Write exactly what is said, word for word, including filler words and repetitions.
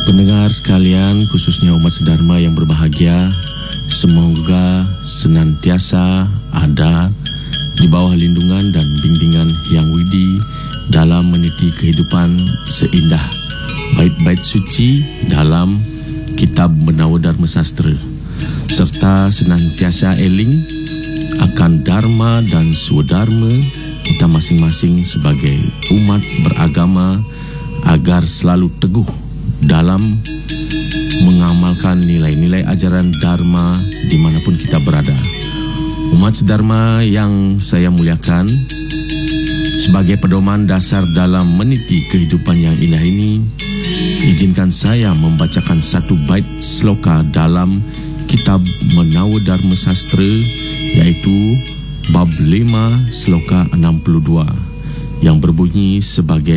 Pendengar sekalian, khususnya umat sedharma yang berbahagia, semoga senantiasa ada di bawah lindungan dan bimbingan Hyang Widi dalam meniti kehidupan seindah bait-bait suci dalam kitab Menawa Dharma Sastra, serta senantiasa eling akan dharma dan swadharma kita masing-masing sebagai umat beragama agar selalu teguh dalam mengamalkan nilai-nilai ajaran dharma dimanapun kita berada. Umat sedharma yang saya muliakan, sebagai pedoman dasar dalam meniti kehidupan yang indah ini, izinkan saya membacakan satu bait sloka dalam kitab Menawa Dharma Sastra, yaitu bab lima sloka enam puluh dua, yang berbunyi sebagai